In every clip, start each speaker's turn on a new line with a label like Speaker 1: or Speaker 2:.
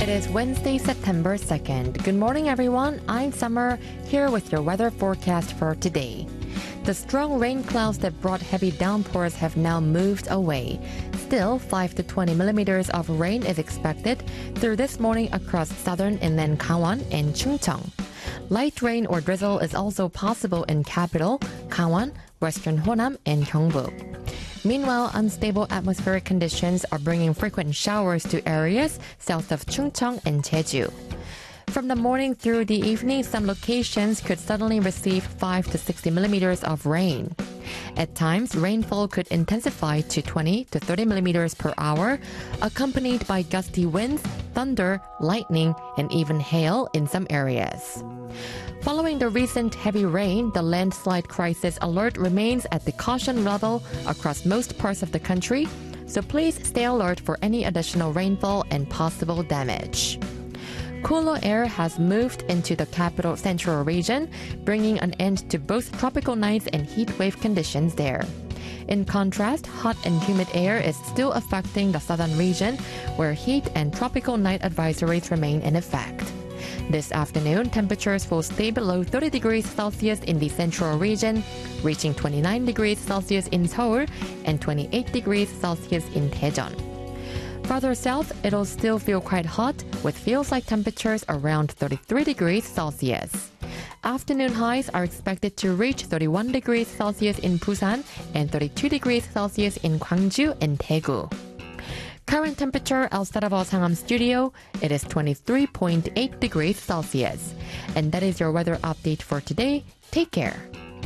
Speaker 1: It is Wednesday, September 2nd. Good morning, everyone. I'm Summer, here with your weather forecast for today. The strong rain clouds that brought heavy downpours have now moved away. Still, 5 to 20 millimeters of rain is expected through this morning across southern inland Gangwon and Chungcheong. Light rain or drizzle is also possible in capital, Gangwon, western Honam, and Gyeongbuk. Meanwhile, unstable atmospheric conditions are bringing frequent showers to areas south of Chungcheong and Jeju. From the morning through the evening, some locations could suddenly receive 5 to 60 millimeters of rain. At times, rainfall could intensify to 20 to 30 millimeters per hour, accompanied by gusty winds, thunder, lightning, and even hail in some areas. Following the recent heavy rain, the landslide crisis alert remains at the caution level across most parts of the country, so please stay alert for any additional rainfall and possible damage. Cooler air has moved into the capital central region, bringing an end to both tropical nights and heat wave conditions there. In contrast, hot and humid air is still affecting the southern region, where heat and tropical night advisories remain in effect. This afternoon, temperatures will stay below 30 degrees Celsius in the central region, reaching 29 degrees Celsius in Seoul and 28 degrees Celsius in Daejeon. Further south, it'll still feel quite hot, with feels-like temperatures around 33 degrees Celsius. Afternoon highs are expected to reach 31 degrees Celsius in Busan and 32 degrees Celsius in Gwangju and Daegu. Current temperature outside of our Sangam studio, it is 23.8 degrees Celsius. And that is your weather update for today. Take care.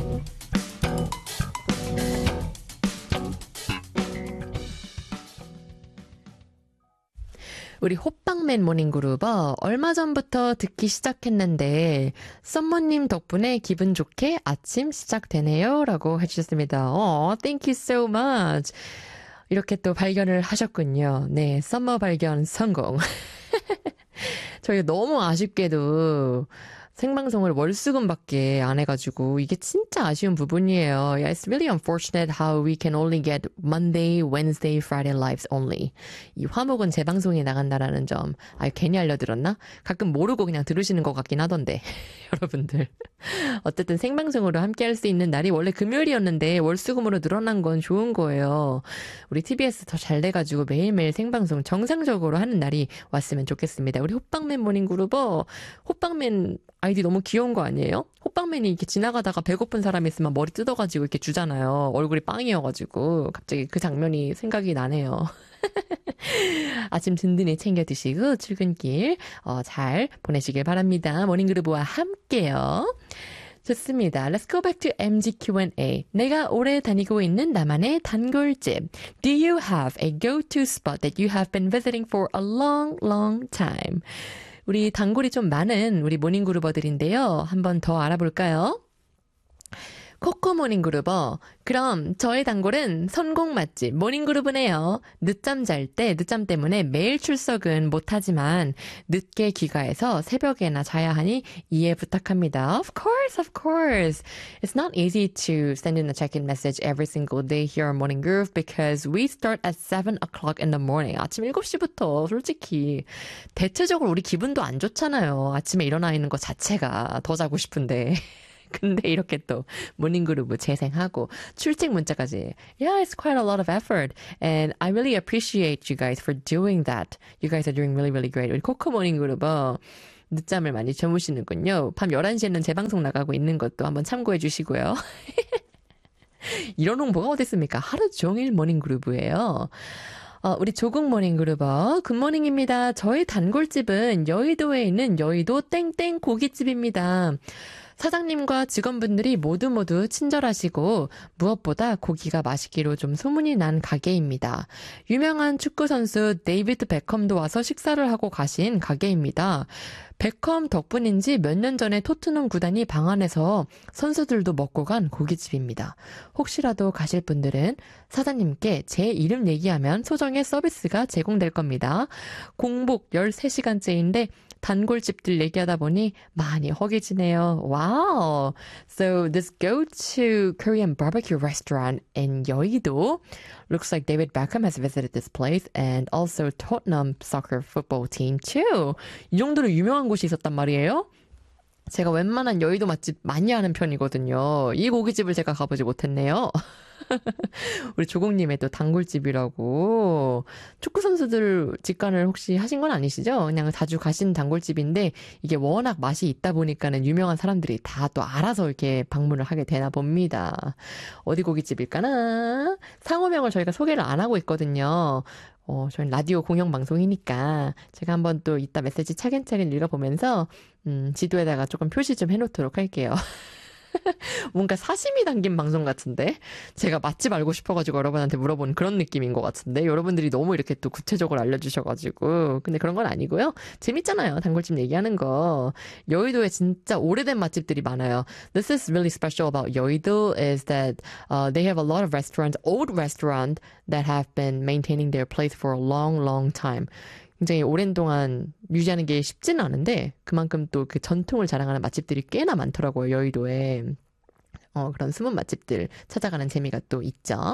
Speaker 1: 우리 호빵맨 모닝그룹 얼마 전부터 듣기 시작했는데 썸머님 덕분에 기분 좋게 아침 시작되네요 라고 해주셨습니다. Thank you so much. 이렇게 또 발견을 하셨군요. 네, 썸머 발견 성공. 저희 너무 아쉽게도 생방송을 월수금밖에 안 해가지고 이게 진짜 아쉬운 부분이에요. Yeah, it's really unfortunate how we can only get Monday, Wednesday, Friday lives only. 이 화목은 재방송에 나간다라는 점. 괜히 알려드렸나? 가끔 모르고 그냥 들으시는 것 같긴 하던데. 여러분들. 어쨌든 생방송으로 함께 할 수 있는 날이 원래 금요일이었는데 월수금으로 늘어난 건 좋은 거예요. 우리 TBS 더 잘 돼가지고 매일매일 생방송 정상적으로 하는 날이 왔으면 좋겠습니다. 우리 호빵맨 모닝그룹 호빵맨 아이디 너무 귀여운 거 아니에요? 호빵맨이 이렇게 지나가다가 배고픈 사람 있으면 머리 뜯어가지고 이렇게 주잖아요. 얼굴이 빵이어가지고 갑자기 그 장면이 생각이 나네요. 아침 든든히 챙겨 드시고 출근길 잘 보내시길 바랍니다. 모닝그루브와 함께요. 좋습니다. Let's go back to MG Q&A. 내가 오래 다니고 있는 나만의 단골집. Do you have a go-to spot that you have been visiting for a long, long time? 우리 단골이 좀 많은 우리 모닝그루버들인데요. 한번 더 알아볼까요? 코코 모닝그루버. 그럼 저의 단골은 선곡 맛집 모닝그루브네요. 늦잠 잘 때 늦잠 때문에 매일 출석은 못하지만 늦게 귀가해서 새벽에나 자야 하니 이해 부탁합니다. Of course, of course. It's not easy to send in a check-in message every single day here on Morning Groove because we start at 7 o'clock in the morning. 아침 7시부터 솔직히 대체적으로 우리 기분도 안 좋잖아요. 아침에 일어나 있는 것 자체가 더 자고 싶은데. 근데 이렇게 또 모닝그룹 재생하고 출첵 문자까지. Yeah, it's quite a lot of effort. And I really appreciate you guys for doing that. You guys are doing really, really great. 우리 코코 모닝그룹 늦잠을 많이 주무시는군요. 밤 11시에는 재방송 나가고 있는 것도 한번 참고해 주시고요. 이런 홍보가 어딨습니까? 하루 종일 모닝그룹이에요. 우리 조국 모닝그룹 굿모닝입니다. 저희 단골집은 여의도에 있는 여의도 땡땡 고깃집입니다. 사장님과 직원분들이 모두 친절하시고 무엇보다 고기가 맛있기로 좀 소문이 난 가게입니다. 유명한 축구선수 데이비드 베컴도 와서 식사를 하고 가신 가게입니다. 베컴 덕분인지 몇 년 전에 토트넘 구단이 방한해서 선수들도 먹고 간 고깃집입니다. 혹시라도 가실 분들은 사장님께 제 이름 얘기하면 소정의 서비스가 제공될 겁니다. 공복 13시간째인데 단골집들 얘기하다 보니 많이 허기지네요. Wow. So this go-to Korean barbecue restaurant in Yeouido looks like David Beckham has visited this place and also Tottenham soccer football team too. 이 정도로 유명한 곳이 있었단 말이에요. 제가 웬만한 여의도 맛집 많이 아는 편이거든요. 이 고깃집을 제가 가보지 못했네요. 우리 조공님의 또 단골집이라고. 축구 선수들 직관을 혹시 하신 건 아니시죠? 그냥 자주 가신 단골집인데 이게 워낙 맛이 있다 보니까는 유명한 사람들이 다 또 알아서 이렇게 방문을 하게 되나 봅니다. 어디 고깃집일까나? 상호명을 저희가 소개를 안 하고 있거든요. 저희는 라디오 공영방송이니까 제가 한번 또 이따 메시지 차근차근 읽어보면서 지도에다가 조금 표시 좀 해놓도록 할게요. 뭔가 사심이 담긴 방송 같은데 제가 맛집 알고 싶어가지고 여러분한테 물어보는 그런 느낌인 것 같은데 여러분들이 너무 이렇게 또 구체적으로 알려주셔가지고 근데 그런 건 아니고요. 재밌잖아요. 단골집 얘기하는 거. 여의도에 진짜 오래된 맛집들이 많아요. This is really special about Yeouido is that they have a lot of restaurants, old restaurants that have been maintaining their place for a long, long time. 굉장히 오랜 동안 유지하는 게 쉽지는 않은데 그만큼 또 그 전통을 자랑하는 맛집들이 꽤나 많더라고요. 여의도에. 그런 숨은 맛집들 찾아가는 재미가 또 있죠.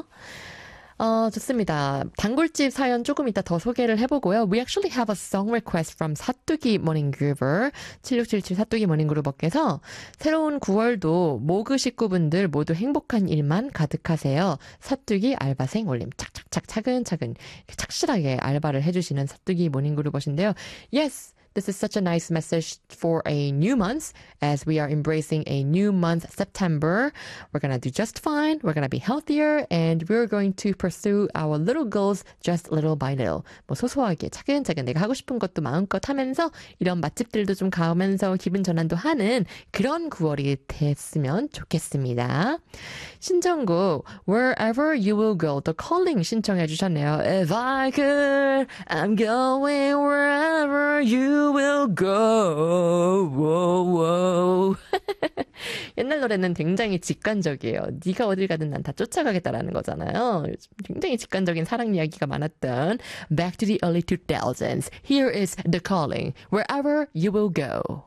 Speaker 1: 좋습니다. 단골집 사연 조금 이따 더 소개를 해보고요. We actually have a song request from 사뚜기 Morning Groover 7677 사뚜기 Morning Groover께서 새로운 9월도 모그 식구분들 모두 행복한 일만 가득하세요. 사뚜기 알바생 올림 착착착 차근차근 착실하게 알바를 해주시는 사뚜기 Morning Groover신데요. Yes! This is such a nice message for a new month as we are embracing a new month, September. We're going to do just fine. We're going to be healthier and we're going to pursue our little goals just little by little. 뭐 소소하게 차근차근 내가 하고 싶은 것도 마음껏 하면서 이런 맛집들도 좀 가면서 기분 전환도 하는 그런 9월이 됐으면 좋겠습니다. 신청곡 Wherever You Will Go, The Calling 신청해 주셨네요. If I could, I'm going wherever you will go. Whoa, whoa. 옛날 노래는 굉장히 직관적이에요. 네가 어딜 가든 난 다 쫓아가겠다라는 거잖아요. 굉장히 직관적인 사랑 이야기가 많았던 Back to the early 2000s. Here is The Calling. Wherever you will go.